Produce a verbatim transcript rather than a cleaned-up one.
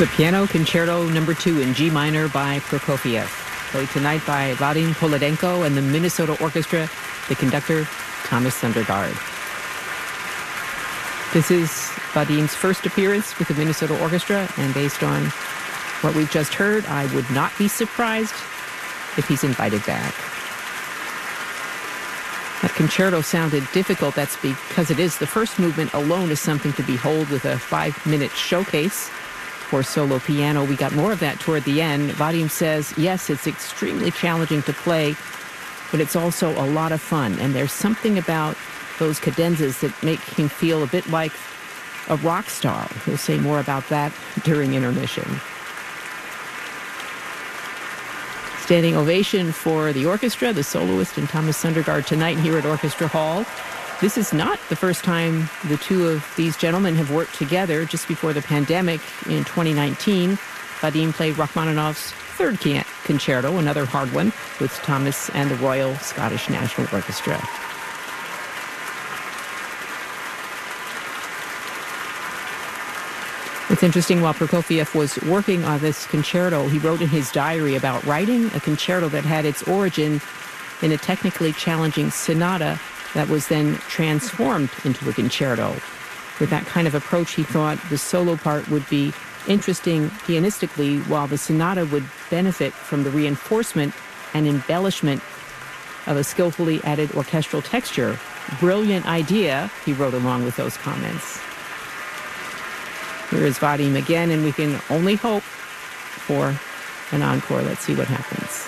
The Piano Concerto Number two in G minor by Prokofiev, played tonight by Vadim Polodenko and the Minnesota Orchestra, the conductor Thomas Sundergaard. This is Vadim's first appearance with the Minnesota Orchestra, and based on what we've just heard, I would not be surprised if he's invited back. That concerto sounded difficult. That's because it is. The first movement alone is something to behold with a five-minute showcase for solo piano. We got more of that toward the end. Vadim says, yes, it's extremely challenging to play, but it's also a lot of fun. And there's something about those cadenzas that make him feel a bit like a rock star. He'll say more about that during intermission. Standing ovation for the orchestra, the soloist, and Thomas Sundergaard tonight here at Orchestra Hall. This is not the first time the two of these gentlemen have worked together. Just before the pandemic in twenty nineteen, Vadim played Rachmaninoff's third concerto, another hard one, with Thomas and the Royal Scottish National Orchestra. It's interesting, while Prokofiev was working on this concerto, he wrote in his diary about writing a concerto that had its origin in a technically challenging sonata that was then transformed into a concerto. With that kind of approach, he thought the solo part would be interesting pianistically, while the sonata would benefit from the reinforcement and embellishment of a skillfully added orchestral texture. Brilliant idea, he wrote along with those comments. Here is Vadim again, and we can only hope for an encore. Let's see what happens.